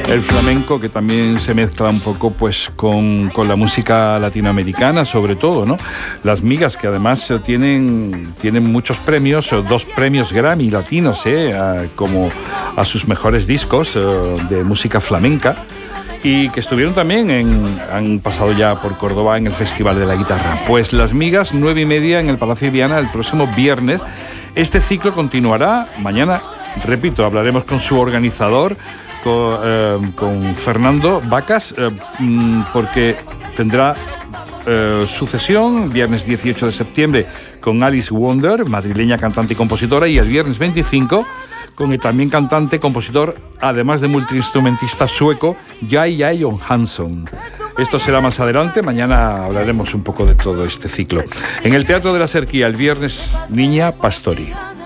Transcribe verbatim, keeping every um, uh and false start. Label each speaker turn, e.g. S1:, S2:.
S1: el flamenco, que también se mezcla un poco pues con, con la música latinoamericana, sobre todo, ¿no? Las Migas, que además tienen, tienen muchos premios, dos premios Grammy latinos, ¿eh? A, como a sus mejores discos eh, de música flamenca, y que estuvieron también en, han pasado ya por Córdoba en el Festival de la Guitarra. Pues Las Migas, nueve y media en el Palacio de Viana el próximo viernes. Este ciclo continuará mañana, repito, hablaremos con su organizador, con, eh, con Fernando Vacas, eh, porque tendrá eh, sucesión, viernes dieciocho de septiembre con Alice Wonder, madrileña cantante y compositora, y el viernes veinticinco con el también cantante, compositor, además de multiinstrumentista sueco, Jai Jai Johansson. Esto será más adelante, mañana hablaremos un poco de todo este ciclo. En el Teatro de la Serquía, el viernes, Niña Pastori.